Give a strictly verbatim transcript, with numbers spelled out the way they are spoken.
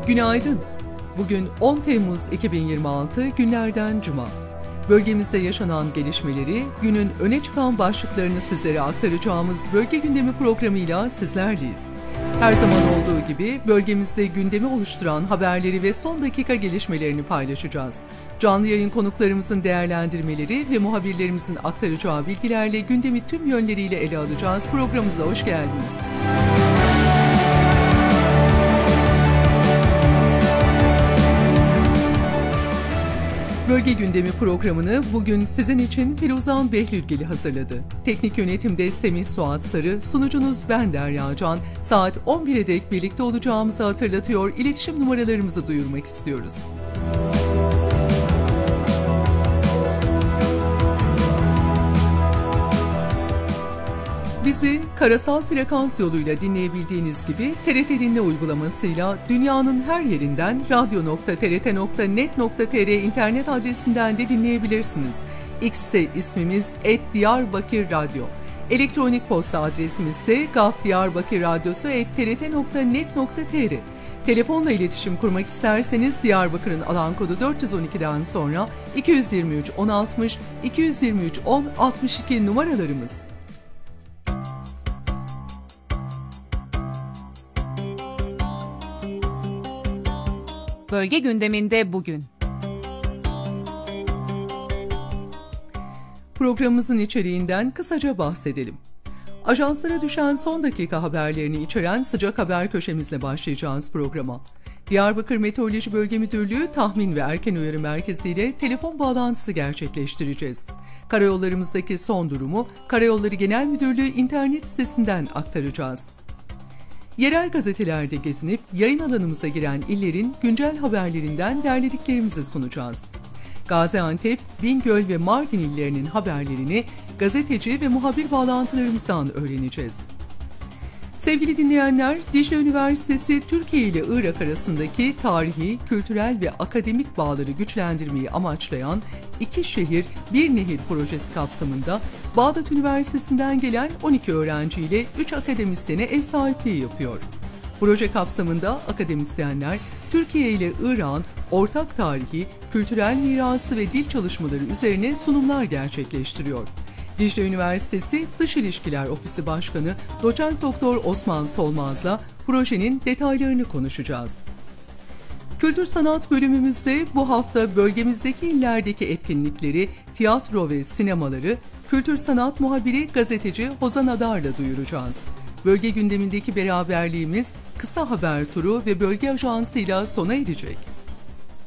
Günaydın. Bugün on Temmuz iki bin yirmi altı günlerden Cuma. Bölgemizde yaşanan gelişmeleri, günün öne çıkan başlıklarını sizlere aktaracağımız Bölge Gündemi programıyla sizlerleyiz. Her zaman olduğu gibi bölgemizde gündemi oluşturan haberleri ve son dakika gelişmelerini paylaşacağız. Canlı yayın konuklarımızın değerlendirmeleri ve muhabirlerimizin aktaracağı bilgilerle gündemi tüm yönleriyle ele alacağız. Programımıza hoş geldiniz. Bölge Gündemi programını bugün sizin için Firuzan Behlülgili hazırladı. Teknik yönetimde Semih Suat Sarı, sunucunuz ben Derya Can. Saat on bire dek birlikte olacağımızı hatırlatıyor, iletişim numaralarımızı duyurmak istiyoruz. Bizi karasal frekans yoluyla dinleyebildiğiniz gibi T R T Dinle uygulamasıyla dünyanın her yerinden radyo nokta t r t nokta net nokta t r internet adresinden de dinleyebilirsiniz. X'te ismimiz et diyarbakır radyo. Elektronik posta adresimiz ise gapdiyarbakırradyosu et t r t nokta net nokta t r. Telefonla iletişim kurmak isterseniz Diyarbakır'ın alan kodu dört yüz on ikiden sonra iki yüz yirmi üç on altmış, iki yüz yirmi üç on altmış iki numaralarımız. Bölge gündeminde bugün. Programımızın içeriğinden kısaca bahsedelim. Ajanslara düşen son dakika haberlerini içeren sıcak haber köşemizle başlayacağız programa. Diyarbakır Meteoroloji Bölge Müdürlüğü Tahmin ve Erken Uyarı Merkezi ile telefon bağlantısı gerçekleştireceğiz. Karayollarımızdaki son durumu Karayolları Genel Müdürlüğü internet sitesinden aktaracağız. Yerel gazetelerde gezinip yayın alanımıza giren illerin güncel haberlerinden derlediklerimizi sunacağız. Gaziantep, Bingöl ve Mardin illerinin haberlerini gazeteci ve muhabir bağlantılarımızdan öğreneceğiz. Sevgili dinleyenler, Dicle Üniversitesi Türkiye ile Irak arasındaki tarihi, kültürel ve akademik bağları güçlendirmeyi amaçlayan İki Şehir Bir Nehir projesi kapsamında Bağdat Üniversitesi'nden gelen on iki öğrenciyle üç akademisyene ev sahipliği yapıyor. Proje kapsamında akademisyenler Türkiye ile Irak'ın ortak tarihi, kültürel mirası ve dil çalışmaları üzerine sunumlar gerçekleştiriyor. Dicle Üniversitesi Dış İlişkiler Ofisi Başkanı Doçent Doktor Osman Solmaz'la projenin detaylarını konuşacağız. Kültür Sanat bölümümüzde bu hafta bölgemizdeki illerdeki etkinlikleri, tiyatro ve sinemaları Kültür Sanat muhabiri gazeteci Hozan Adar'la duyuracağız. Bölge gündemindeki beraberliğimiz kısa haber turu ve bölge ajansıyla sona erecek.